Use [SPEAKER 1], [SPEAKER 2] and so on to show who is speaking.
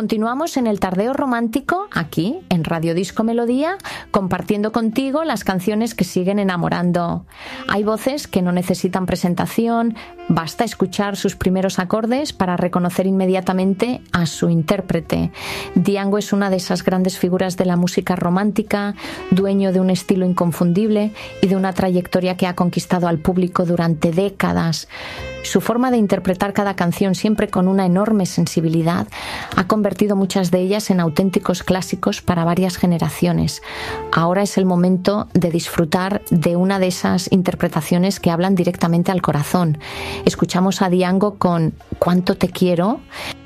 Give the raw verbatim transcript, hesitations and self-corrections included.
[SPEAKER 1] Continuamos en el Tardeo Romántico, aquí, en Radio Disco Melodía, compartiendo contigo las canciones que siguen enamorando. Hay voces que no necesitan presentación, basta escuchar sus primeros acordes para reconocer inmediatamente a su intérprete. Diango es una de esas grandes figuras de la música romántica, dueño de un estilo inconfundible y de una trayectoria que ha conquistado al público durante décadas. Su forma de interpretar cada canción, siempre con una enorme sensibilidad, ha convertido muchas de ellas en auténticos clásicos para varias generaciones. Ahora es el momento de disfrutar de una de esas interpretaciones que hablan directamente al corazón. Escuchamos a Diango con "Cuánto te quiero",